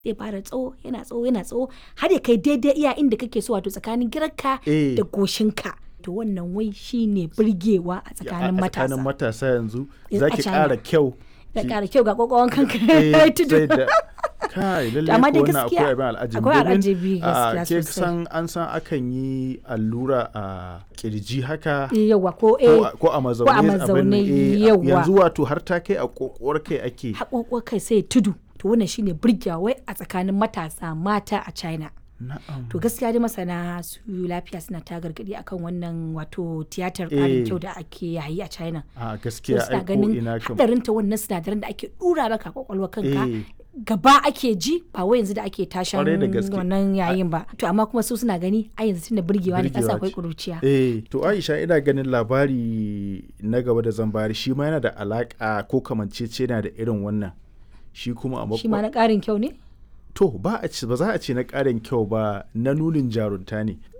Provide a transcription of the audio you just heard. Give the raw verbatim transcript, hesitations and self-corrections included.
zai fara tsawo yana tsawo yana tsawo har ya kai daidai iya inda kake so wato tsakanin girarka Eh. da goshinka. To wannan wai shine burgewa a tsakanin a matasa. tsakanin matasa yanzu A za ki China. ƙara kyau. Da ki- ƙara kyau ga ƙwaƙwalwan kanka Eh, ya tudu. sai da- kai lallai Amma ko dai wannan gaskiya akwai abin al'ajabi. akwai Domin, al'ajabi a, gaskiya ke sosai. san an san akan yi allura a kirji haka Yawwa ko ko eh a- ko a mazaune ko a abin nan, mazaune, eh, yawwa. yanzu wato har ta kai a kokowar kai ake. haƙoƙo kai sai ya tudu. To wannan shine burgewa wai a tsakanin matasa mata a China. Na'am. To gaskiya dai masana su lafiya suna ta gargaɗi akan wannan wato tiyatar ƙarin Eh. kyau da ake yayi a China. a To gaskiya suna ai ko ganin ina kam. hadarinta wannan sinadaran da ake dura maka kwakwalwa kanka Eh. gaba ake ji ba wai yanzu da ake tashan Kwarai da gaske. wannan yayin ba. To amma kuma su suna gani a yanzu tunda burgewa ne kasa Burgewa akwai ce. kuruciya. Eh, to Aisha ina ganin labari na gaba da zan bayar shi ma yana da alaka ko kamanceceniya da irin wannan. Shi kuma a Shi ma makwa. na ƙarin kyau ne? To ba a ce ba za a ce na ƙarin kyau ba na nunin jarunta ne.